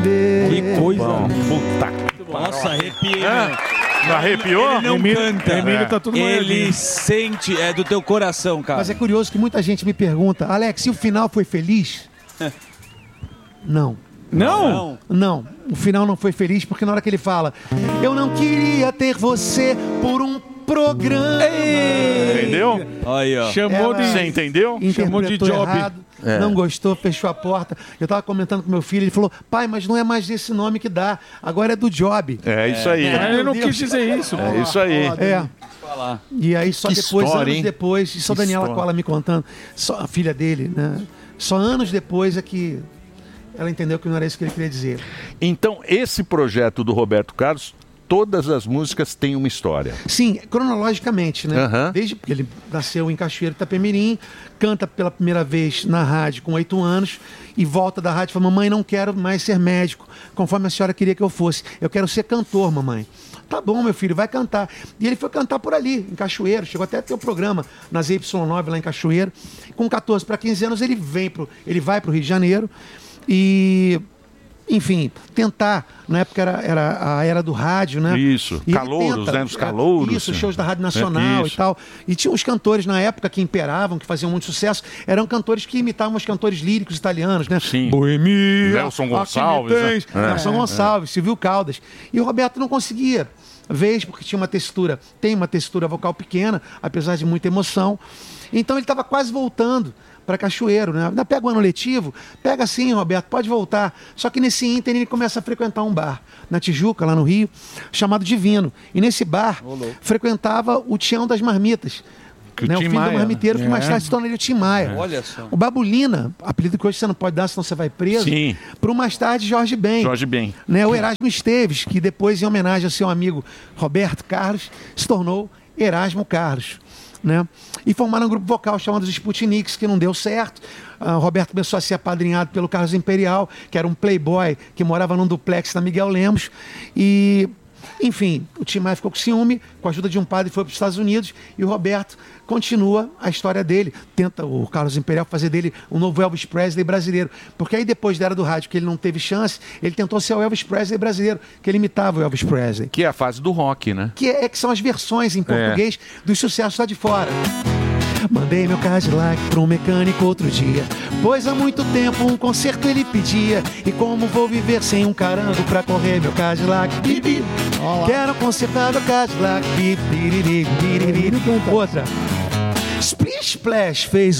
entender. Que coisa. Puta. Nossa, arrepiei. Não arrepiou? Ele não canta. Emílio tá tudo Ele molhadinho. sente, é do teu coração, cara. Mas é curioso que muita gente me pergunta, Alex, e o final foi feliz? Não. Não? Não, o final não foi feliz porque na hora que ele fala, eu não queria ter você por um programa. Entendeu? Aí, ó. Ela Você entendeu? Chamou de job. errado, não gostou, fechou a porta. Eu tava comentando com meu filho, ele falou, pai, mas não é mais esse nome que dá, agora é do job. É isso aí. Eu não quis dizer isso. É isso aí. É. E aí só Que depois, história, anos hein? depois, isso a Que Daniela história. Cola me contando, só a filha dele, né? Só anos depois é que ela entendeu que não era isso que ele queria dizer. Então, esse projeto do Roberto Carlos, todas as músicas têm uma história. Sim, cronologicamente, né? Aham. Desde porque ele nasceu em Cachoeiro, Itapemirim, canta pela primeira vez na rádio com 8 anos e volta da rádio e fala, mamãe, não quero mais ser médico, conforme a senhora queria que eu fosse. Eu quero ser cantor, mamãe. Tá bom, meu filho, vai cantar. E ele foi cantar por ali, em Cachoeiro. Chegou até a ter um programa na ZY9 lá em Cachoeiro. Com 14 para 15 anos ele vai para o Rio de Janeiro e, enfim, tentar. Na época era a era do rádio, né? Isso, E ele calouros, né? Os calouros. Isso, shows da Rádio Nacional e Isso. tal. E tinha uns cantores na época que imperavam, que faziam muito sucesso. Eram cantores que imitavam os cantores líricos italianos, né? Sim. Boemia, Nelson Gonçalves, aqui me tens. né? Nelson Gonçalves, Silvio Caldas. E o Roberto não conseguia. Vez, porque tinha tem uma textura vocal pequena, apesar de muita emoção. Então ele estava quase voltando para Cachoeiro, né? Ainda pega o ano letivo, pega sim, Roberto, pode voltar. Só que nesse ínter ele começa a frequentar um bar na Tijuca, lá no Rio, chamado Divino. E nesse bar frequentava o Tião das Marmitas, Que o né? O Tim filho Maia, do marmiteiro, né? que mais tarde se tornaria o Tim Maia. Olha só. O Babulina, apelido que hoje você não pode dar, senão você vai preso. Sim. Para o mais tarde Jorge Ben. Jorge Ben. Né? O Erasmo Esteves, que depois, em homenagem ao seu amigo Roberto Carlos, se tornou Erasmo Carlos. Né? E formaram um grupo vocal chamado os Sputniks, que não deu certo. O Roberto começou a ser apadrinhado pelo Carlos Imperial, que era um playboy que morava num duplex na Miguel Lemos. E, enfim, o Tim Maia ficou com ciúme, com a ajuda de um padre foi para os Estados Unidos, e o Roberto continua a história dele. Tenta o Carlos Imperial fazer dele um novo Elvis Presley brasileiro. Porque aí depois da era do rádio, que ele não teve chance, ele tentou ser o Elvis Presley brasileiro, que ele imitava o Elvis Presley. Que é a fase do rock, né? Que são as versões em português dos sucessos lá de fora. Mandei meu Cadillac para um mecânico outro dia, pois há muito tempo um conserto ele pedia. E como vou viver sem um carango pra correr meu Cadillac? Bibi. Quero consertar meu Cadillac. Bibi. Outra. Splish Splash fez